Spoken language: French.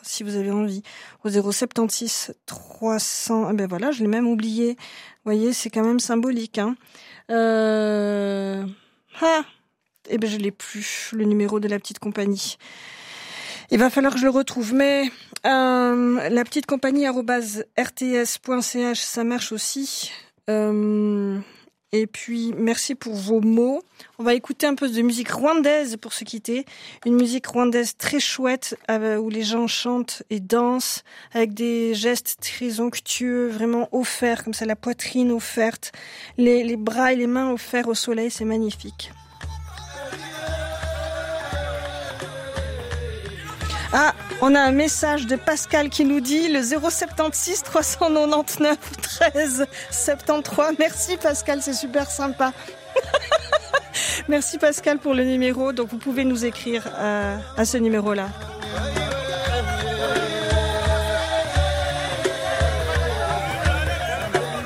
si vous avez envie, au 076 300. Eh ben voilà, je l'ai même oublié. Vous voyez, c'est quand même symbolique. Hein. Eh ben je l'ai plus, le numéro de la petite compagnie. Il va falloir que je le retrouve, mais la petite compagnie @rts.ch, ça marche aussi. Et puis, merci pour vos mots. On va écouter un peu de musique rwandaise pour se quitter. Une musique rwandaise très chouette où les gens chantent et dansent avec des gestes très onctueux, vraiment offerts, comme ça, la poitrine offerte, les bras et les mains offerts au soleil, c'est magnifique. Ah, on a un message de Pascal qui nous dit le 076 399 13 73. Merci Pascal, c'est super sympa. Merci Pascal pour le numéro. Donc vous pouvez nous écrire à ce numéro-là.